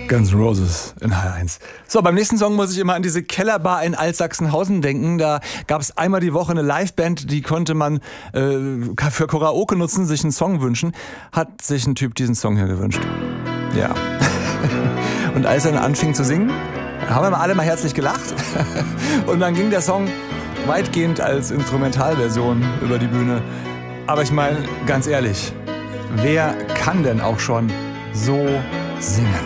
Guns N' Roses in H1. So, beim nächsten Song muss ich immer an diese Kellerbar in Altsachsenhausen denken. Da gab es einmal die Woche eine Liveband, die konnte man für Karaoke nutzen, sich einen Song wünschen. Hat sich ein Typ diesen Song hier gewünscht. Ja. Und als er dann anfing zu singen, haben wir alle mal herzlich gelacht. Und dann ging der Song weitgehend als Instrumentalversion über die Bühne. Aber ich meine, ganz ehrlich, wer kann denn auch schon so singen?